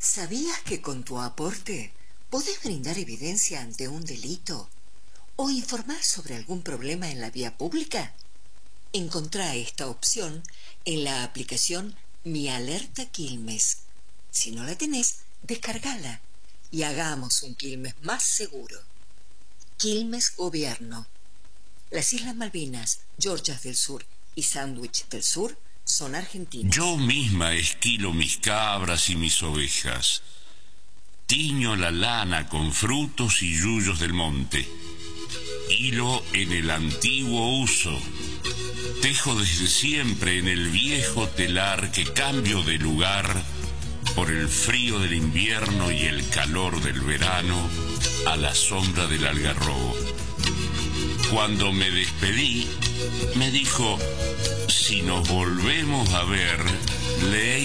¿Sabías que con tu aporte podés brindar evidencia ante un delito o informar sobre algún problema en la vía pública? Encontrá esta opción en la aplicación Mi Alerta Quilmes. Si no la tenés, descargala y hagamos un Quilmes más seguro. Quilmes Gobierno. Las Islas Malvinas, Georgias del Sur y Sándwich del Sur son argentinas. Yo misma esquilo mis cabras y mis ovejas. Tiño la lana con frutos y yuyos del monte. Hilo en el antiguo uso. Tejo desde siempre en el viejo telar que cambio de lugar por el frío del invierno y el calor del verano a la sombra del algarrobo. Cuando me despedí, me dijo: si nos volvemos a ver, lee